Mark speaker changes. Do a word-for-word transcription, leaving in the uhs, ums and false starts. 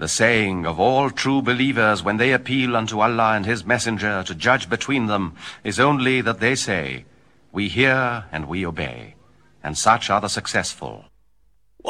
Speaker 1: The saying of all true believers when they appeal unto Allah and His Messenger to judge between them is only that they say, "We hear and we obey," and such are the successful.